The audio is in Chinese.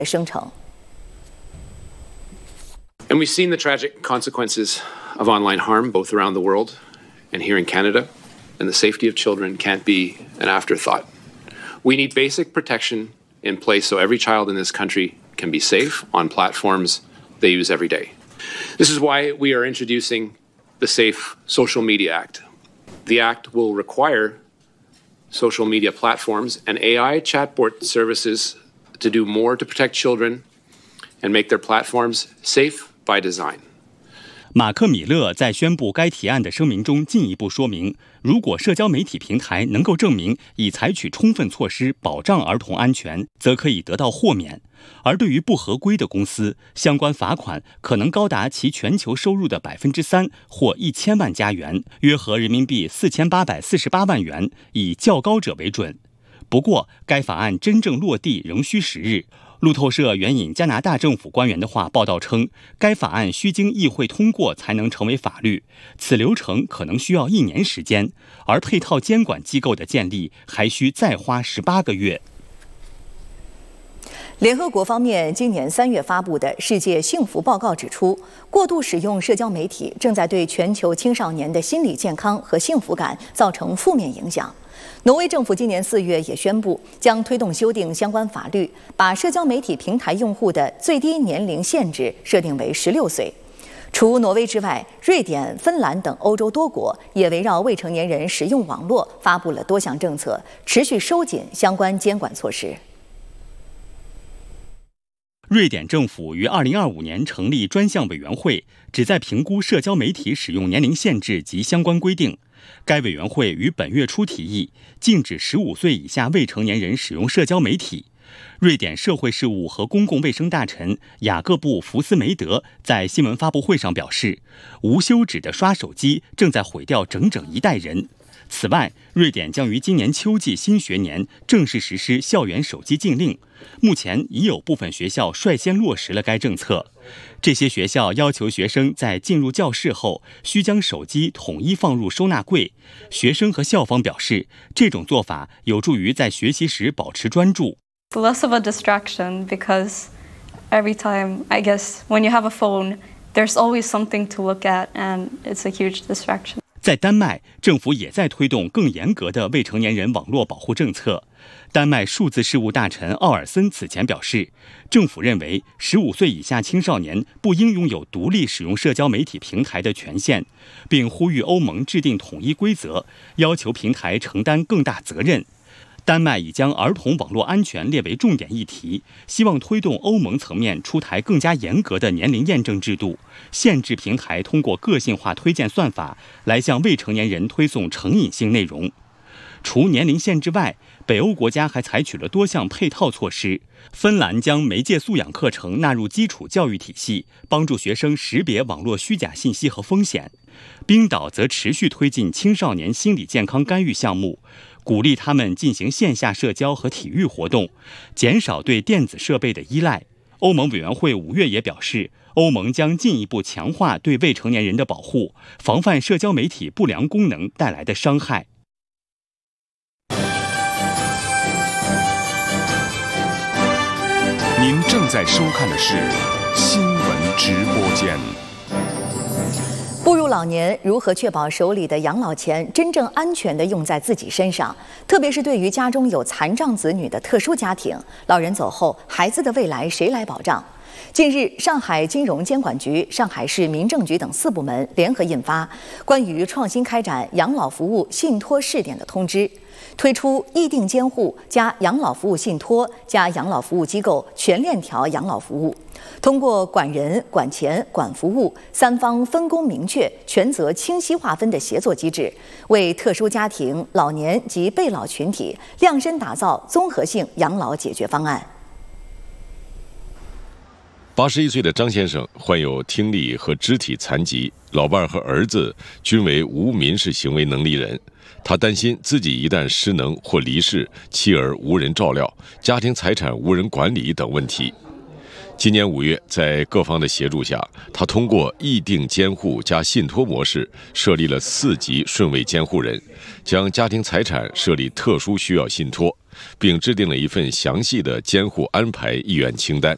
生成。 And we've seen the tragic consequences of online harm both around the world and here in Canada, and the safety of children can't be an afterthought. We need basic protection in place so every child in this country can be safe on platforms they use every day. This is why we are introducing the Safe Social Media Act. The act will require social media platforms and AI chatbot services to do more to protect children and make their platforms safe by design. 马克·米勒在宣布该提案的声明中进一步说明，如果社交媒体平台能够证明已采取充分措施保障儿童安全，则可以得到豁免；而对于不合规的公司，相关罚款可能高达其全球收入的3%或1000万加元，约合人民币4848万元，以较高者为准。不过，该法案真正落地仍需时日。路透社援引加拿大政府官员的话报道称，该法案需经议会通过才能成为法律，此流程可能需要1年时间，而配套监管机构的建立还需再花18个月。 联合国方面今年3月发布的世界幸福报告指出，过度使用社交媒体正在对全球青少年的心理健康和幸福感造成负面影响。挪威政府今年4月也宣布，将推动修订相关法律，把社交媒体平台用户的最低年龄限制设定为16岁。除挪威之外，瑞典、芬兰等欧洲多国也围绕未成年人使用网络发布了多项政策，持续收紧相关监管措施。 瑞典政府于2025年成立专项委员会，旨在评估社交媒体使用年龄限制及相关规定。该委员会于本月初提议，禁止15岁以下未成年人使用社交媒体。瑞典社会事务和公共卫生大臣雅各布·福斯梅德在新闻发布会上表示，无休止的刷手机正在毁掉整整一代人。此外，瑞典将于今年秋季新学年正式实施校园手机禁令。目前已有部分学校率先落实了该政策。这些学校要求学生在进入教室后需将手机统一放入收纳柜。学生和校方表示，这种做法有助于在学习时保持专注。 Less of a distraction because every time, I guess, when you have a phone, there's always something to look at and it's a huge distraction. 在丹麦，政府也在推动更严格的未成年人网络保护政策。丹麦数字事务大臣奥尔森此前表示，政府认为15岁以下青少年不应拥有独立使用社交媒体平台的权限，并呼吁欧盟制定统一规则，要求平台承担更大责任。丹麦已将儿童网络安全列为重点议题，希望推动欧盟层面出台更加严格的年龄验证制度，限制平台通过个性化推荐算法来向未成年人推送成瘾性内容。除年龄限制外，北欧国家还采取了多项配套措施。芬兰将媒介素养课程纳入基础教育体系，帮助学生识别网络虚假信息和风险。冰岛则持续推进青少年心理健康干预项目，鼓励他们进行线下社交和体育活动，减少对电子设备的依赖。欧盟委员会5月也表示，欧盟将进一步强化对未成年人的保护，防范社交媒体不良功能带来的伤害。 您正在收看的是新闻直播间。 步入老年，如何确保手里的养老钱真正安全地用在自己身上？特别是对于家中有残障子女的特殊家庭，老人走后，孩子的未来谁来保障？近日，上海金融监管局、上海市民政局等4部门联合印发关于创新开展养老服务信托试点的通知，推出议定监护加养老服务信托加养老服务机构全链条养老服务，通过管人、管钱、管服务3方分工明确、权责清晰划分的协作机制，为特殊家庭、老年及被老群体量身打造综合性养老解决方案。 81岁的张先生患有听力和肢体残疾，老伴和儿子均为无民事行为能力人。他担心自己一旦失能或离世，妻儿无人照料，家庭财产无人管理等问题。今年5月，在各方的协助下，他通过议定监护加信托模式，设立了4级顺位监护人，将家庭财产设立特殊需要信托，并制定了一份详细的监护安排意愿清单。